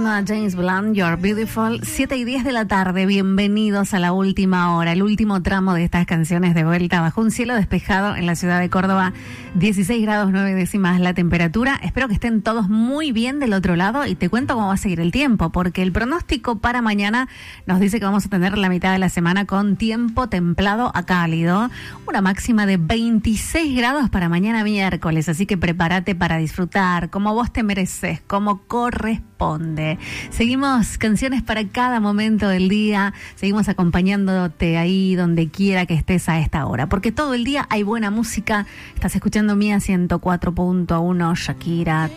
escuchando a James Blunt, You're Beautiful, 7:10 de la tarde. Bienvenidos a la última hora, el último tramo de estas canciones de vuelta bajo un cielo despejado en la ciudad de Córdoba. 16 grados 9 décimas la temperatura. Espero que estén todos muy bien del otro lado y te cuento cómo va a seguir el tiempo, porque el pronóstico para mañana nos dice que vamos a tener la mitad de la semana con tiempo templado a cálido. Una máxima de 26 grados para mañana miércoles, así que prepárate para disfrutar como vos te mereces, como corresponde. Seguimos canciones para cada momento del día, seguimos acompañándote ahí donde quiera que estés a esta hora, porque todo el día hay buena música. Estás escuchando Mía 104.1, Shakira,